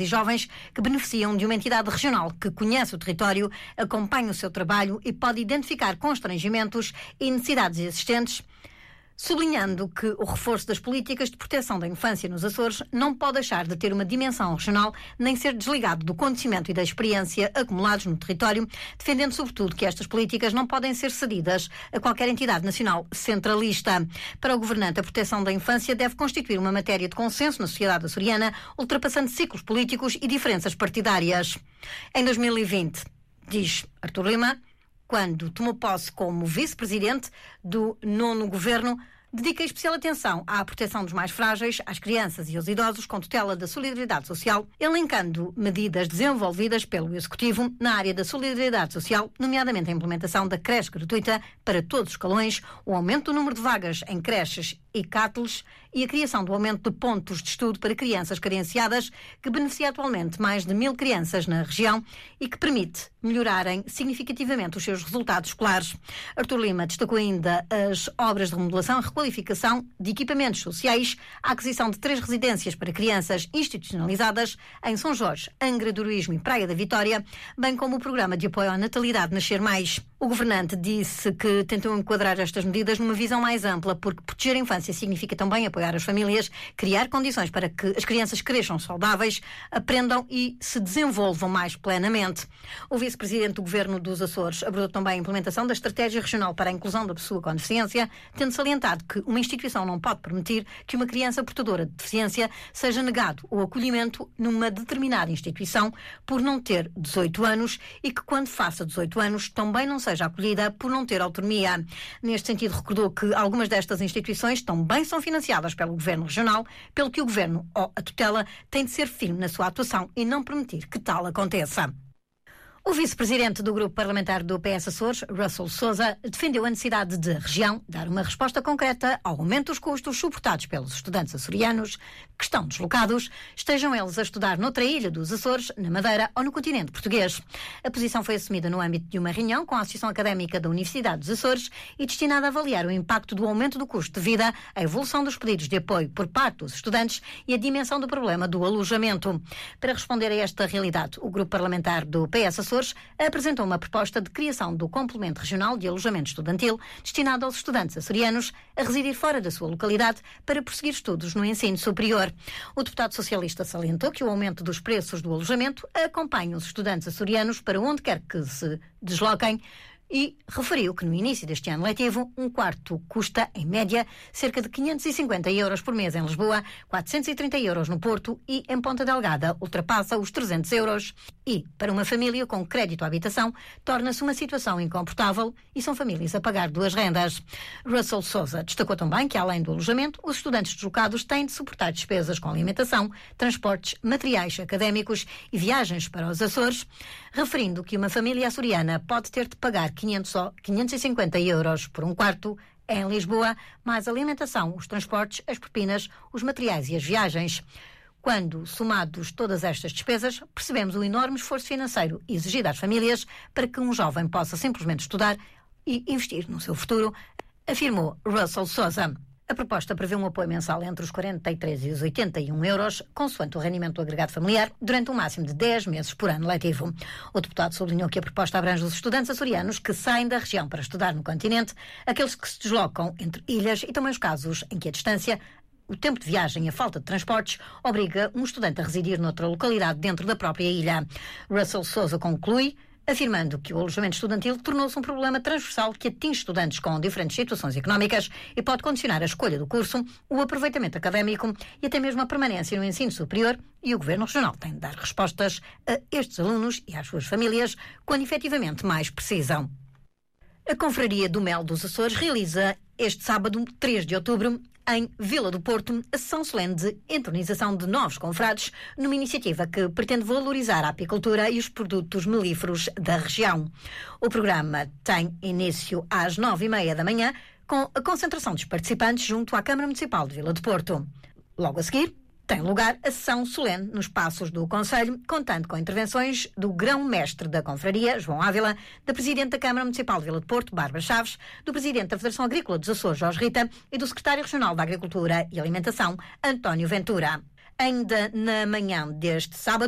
e jovens que beneficiam de uma entidade regional que conhece o território, acompanha o seu trabalho e pode identificar constrangimentos e necessidades existentes, sublinhando que o reforço das políticas de proteção da infância nos Açores não pode deixar de ter uma dimensão regional nem ser desligado do conhecimento e da experiência acumulados no território, defendendo sobretudo que estas políticas não podem ser cedidas a qualquer entidade nacional centralista. Para o governante, a proteção da infância deve constituir uma matéria de consenso na sociedade açoriana, ultrapassando ciclos políticos e diferenças partidárias. Em 2020, diz Artur Lima, quando tomou posse como vice-presidente do 9º Governo, dedica especial atenção à proteção dos mais frágeis, às crianças e aos idosos, com tutela da solidariedade social, elencando medidas desenvolvidas pelo Executivo na área da solidariedade social, nomeadamente a implementação da creche gratuita para todos os escalões, o aumento do número de vagas em creches e cáteles e a criação do aumento de pontos de estudo para crianças carenciadas, que beneficia atualmente mais de 1000 crianças na região e que permite melhorarem significativamente os seus resultados escolares. Artur Lima destacou ainda as obras de remodelação e requalificação de equipamentos sociais, a aquisição de 3 residências para crianças institucionalizadas em São Jorge, Angra do Heroísmo e Praia da Vitória, bem como o programa de apoio à natalidade Nascer Mais. O governante disse que tentou enquadrar estas medidas numa visão mais ampla, porque proteger a infância significa também apoiar as famílias, criar condições para que as crianças cresçam saudáveis, aprendam e se desenvolvam mais plenamente. O vice-presidente do Governo dos Açores abordou também a implementação da Estratégia Regional para a Inclusão da Pessoa com Deficiência, tendo salientado que uma instituição não pode permitir que uma criança portadora de deficiência seja negado o acolhimento numa determinada instituição por não ter 18 anos e que, quando faça 18 anos, também não seja acolhida por não ter autonomia. Neste sentido, recordou que algumas destas instituições também são financiadas pelo Governo Regional, pelo que o Governo ou a tutela tem de ser firme na sua atuação e não permitir que tal aconteça. O vice-presidente do grupo parlamentar do PS Açores, Russell Souza, defendeu a necessidade de a região dar uma resposta concreta ao aumento dos custos suportados pelos estudantes açorianos que estão deslocados, estejam eles a estudar noutra ilha dos Açores, na Madeira ou no continente português. A posição foi assumida no âmbito de uma reunião com a Associação Académica da Universidade dos Açores e destinada a avaliar o impacto do aumento do custo de vida, a evolução dos pedidos de apoio por parte dos estudantes e a dimensão do problema do alojamento. Para responder a esta realidade, o grupo parlamentar do PS Açores apresentou uma proposta de criação do complemento regional de alojamento estudantil destinado aos estudantes açorianos a residir fora da sua localidade para prosseguir estudos no ensino superior. O deputado socialista salientou que o aumento dos preços do alojamento acompanha os estudantes açorianos para onde quer que se desloquem e referiu que no início deste ano letivo, um quarto custa, em média, cerca de 550 euros por mês em Lisboa, 430 euros no Porto e em Ponta Delgada ultrapassa os 300 euros. E, para uma família com crédito à habitação, torna-se uma situação incomportável e são famílias a pagar 2 rendas. Russell Souza destacou também que, além do alojamento, os estudantes deslocados têm de suportar despesas com alimentação, transportes, materiais académicos e viagens para os Açores, referindo que uma família açoriana pode ter de pagar 550 euros por um quarto em Lisboa, mais a alimentação, os transportes, as propinas, os materiais e as viagens. Quando somados todas estas despesas, percebemos o enorme esforço financeiro exigido às famílias para que um jovem possa simplesmente estudar e investir no seu futuro, afirmou Russell Souza. A proposta prevê um apoio mensal entre os 43 e os 81 euros, consoante o rendimento do agregado familiar, durante um máximo de 10 meses por ano letivo. O deputado sublinhou que a proposta abrange os estudantes açorianos que saem da região para estudar no continente, aqueles que se deslocam entre ilhas e também os casos em que a distância, o tempo de viagem e a falta de transportes obriga um estudante a residir noutra localidade dentro da própria ilha. Russell Souza conclui, afirmando que o alojamento estudantil tornou-se um problema transversal que atinge estudantes com diferentes situações económicas e pode condicionar a escolha do curso, o aproveitamento académico e até mesmo a permanência no ensino superior, e o Governo Regional tem de dar respostas a estes alunos e às suas famílias quando efetivamente mais precisam. A Confraria do Mel dos Açores realiza este sábado, 3 de outubro, em Vila do Porto, a sessão solene de entronização de novos confrades, numa iniciativa que pretende valorizar a apicultura e os produtos melíferos da região. O programa tem início às 9h30 da manhã, com a concentração dos participantes junto à Câmara Municipal de Vila do Porto. Logo a seguir, tem lugar a sessão solene nos passos do Conselho, contando com intervenções do grão-mestre da Confraria, João Ávila, da Presidente da Câmara Municipal de Vila do Porto, Bárbara Chaves, do Presidente da Federação Agrícola dos Açores, Jorge Rita, e do Secretário Regional da Agricultura e Alimentação, António Ventura. Ainda na manhã deste sábado,